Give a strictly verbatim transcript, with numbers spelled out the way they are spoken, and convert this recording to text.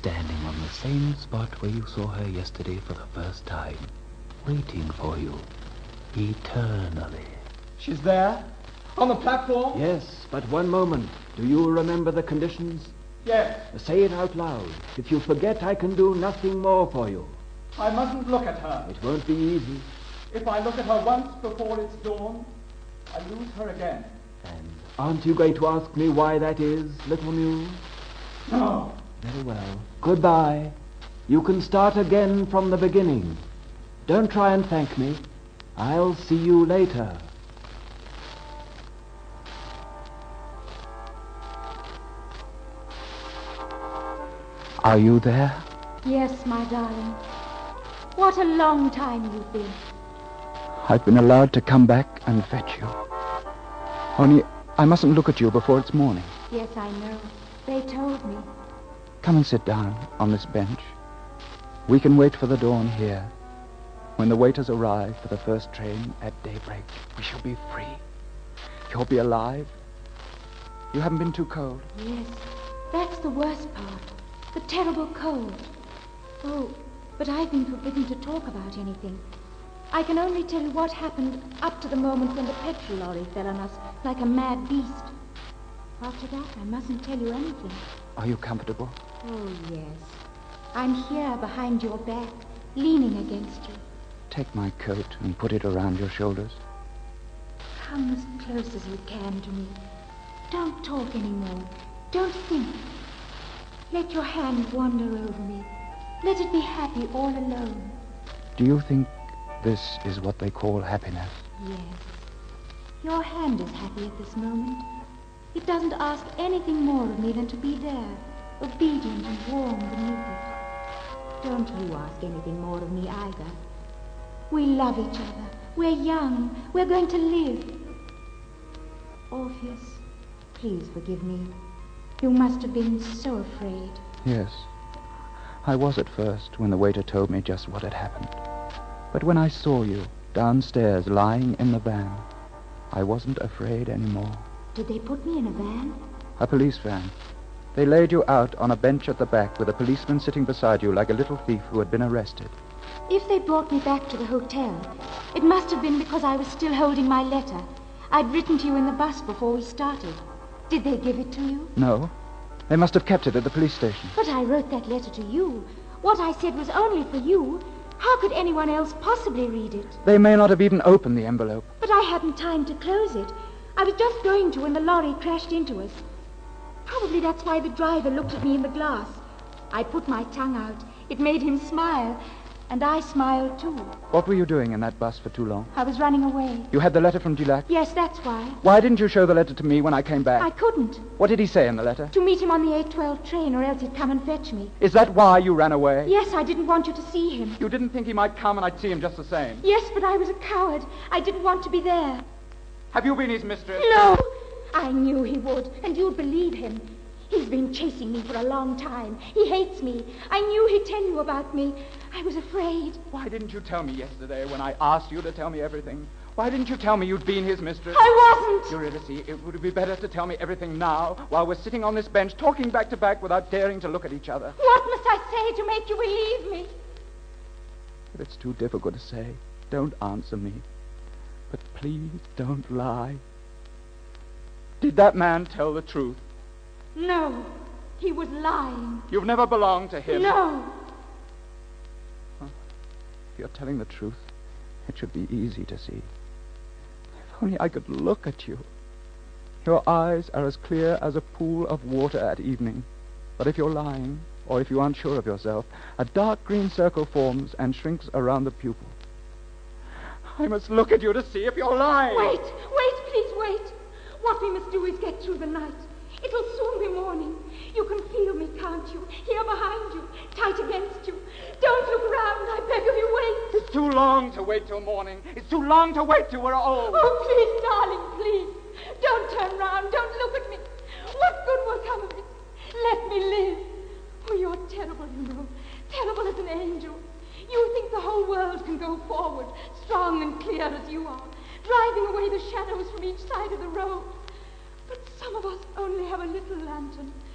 standing on the same spot where you saw her yesterday for the first time, waiting for you, eternally. She's there? On the platform? Yes, but one moment. Do you remember the conditions? Yes. Say it out loud. If you forget, I can do nothing more for you. I mustn't look at her. It won't be easy. If I look at her once before it's dawn, I lose her again. And aren't you going to ask me why that is, little Muse? No. Very well. Goodbye. You can start again from the beginning. Don't try and thank me. I'll see you later. Are you there? Yes, my darling. What a long time you've been. I've been allowed to come back and fetch you. Only, I mustn't look at you before it's morning. Yes, I know. They told me. Come and sit down on this bench. We can wait for the dawn here. When the waiters arrive for the first train at daybreak, we shall be free. You'll be alive. You haven't been too cold. Yes, that's the worst part. The terrible cold. Oh, but I've been forbidden to talk about anything. I can only tell you what happened up to the moment when the petrol lorry fell on us like a mad beast. After that, I mustn't tell you anything. Are you comfortable? Oh, yes. I'm here behind your back, leaning against you. Take my coat and put it around your shoulders. Come as close as you can to me. Don't talk anymore. Don't think. Let your hand wander over me. Let it be happy all alone. Do you think this is what they call happiness? Yes. Your hand is happy at this moment. It doesn't ask anything more of me than to be there, obedient and warm beneath it. Don't you ask anything more of me either. We love each other. We're young. We're going to live. Orpheus, please forgive me. You must have been so afraid. Yes. I was at first when the waiter told me just what had happened. But when I saw you downstairs lying in the van, I wasn't afraid anymore. Did they put me in a van? A police van. They laid you out on a bench at the back with a policeman sitting beside you like a little thief who had been arrested. If they brought me back to the hotel, it must have been because I was still holding my letter. I'd written to you in the bus before we started. Did they give it to you? No. They must have kept it at the police station. But I wrote that letter to you. What I said was only for you. How could anyone else possibly read it? They may not have even opened the envelope. But I hadn't time to close it. I was just going to when the lorry crashed into us. Probably that's why the driver looked at me in the glass. I put my tongue out. It made him smile. And I smiled too. What were you doing in that bus for too long? I was running away. You had the letter from Gilac? Yes, that's why. Why didn't you show the letter to me when I came back? I couldn't. What did he say in the letter? To meet him on the eight twelve train, or else he'd come and fetch me. Is that why you ran away? Yes, I didn't want you to see him. You didn't think he might come and I'd see him just the same? Yes, but I was a coward. I didn't want to be there. Have you been his mistress? No! I knew he would, and you'd believe him. He's been chasing me for a long time. He hates me. I knew he'd tell you about me. I was afraid. Why didn't you tell me yesterday when I asked you to tell me everything? Why didn't you tell me you'd been his mistress? I wasn't! Eurydice, it would be better to tell me everything now while we're sitting on this bench talking back to back without daring to look at each other. What must I say to make you believe me? If it's too difficult to say, don't answer me. But please don't lie. Did that man tell the truth? No, he was lying. You've never belonged to him? No. If you're telling the truth, it should be easy to see. If only I could look at you. Your eyes are as clear as a pool of water at evening. But if you're lying, or if you aren't sure of yourself, a dark green circle forms and shrinks around the pupil. I must look at you to see if you're lying. Wait, wait, please wait. What we must do is get through the night. It'll soon be morning. You can feel me, can't you? Here behind you, tight against you. Don't look round, I beg of you, wait. It's too long to wait till morning. It's too long to wait till we're old. Oh, please, darling, please. Don't turn round, don't look at me. What good will come of it? Let me live. Oh, you're terrible, you know. Terrible as an angel. You think the whole world can go forward, strong and clear as you are, driving away the shadows from each side of the road. But some of us only have a little lantern.